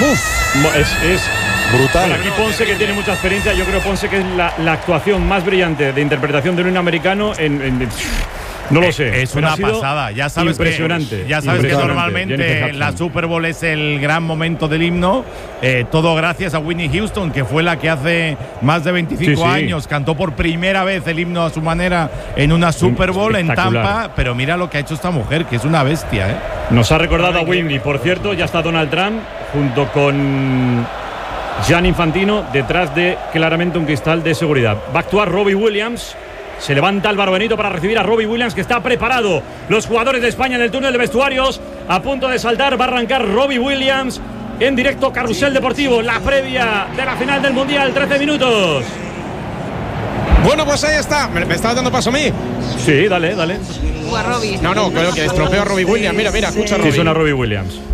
Es brutal. Bueno, aquí Ponce, que tiene mucha experiencia, yo creo Ponce que es la actuación más brillante de interpretación de un americano no lo sé. Es una pasada. Ya sabes impresionante. Que normalmente la Super Bowl es el gran momento del himno. Todo gracias a Whitney Houston, que fue la que hace más de 25 años cantó por primera vez el himno a su manera en una Super Bowl en Tampa. Pero mira lo que ha hecho esta mujer, que es una bestia, ¿eh? Nos ha recordado a Whitney. Por cierto, ya está Donald Trump junto con Gianni Infantino detrás de claramente un cristal de seguridad. Va a actuar Robbie Williams. Se levanta Álvaro Benito para recibir a Robbie Williams, que está preparado. Los jugadores de España en el túnel de vestuarios a punto de saltar. Va a arrancar Robbie Williams en directo Carrusel Deportivo. La previa de la final del Mundial, 13 minutos. Bueno, pues ahí está. ¿Me estás dando paso a mí? Sí, dale. A Robbie. No, creo que estropeo a Robbie Williams. Mira, escucha a Robbie. Sí, suena Robbie Williams.